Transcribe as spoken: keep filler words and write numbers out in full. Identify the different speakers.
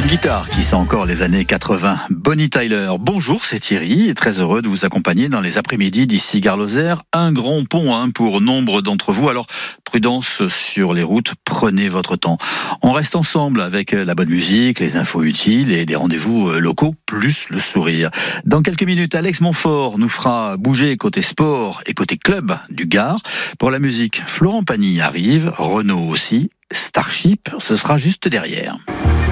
Speaker 1: guitare qui sent encore les années quatre-vingts. Bonnie Tyler. Bonjour, c'est Thierry et très heureux de vous accompagner dans les après-midi d'ici Gare-Lozère. Un grand pont hein, pour nombre d'entre vous. Alors, prudence sur les routes, prenez votre temps. On reste ensemble avec la bonne musique, les infos utiles et des rendez-vous locaux, plus le sourire. Dans quelques minutes, Alex Montfort nous fera bouger côté sport et côté club du Gard. Pour la musique, Florent Pagny arrive, Renaud aussi. Starship, ce sera juste derrière.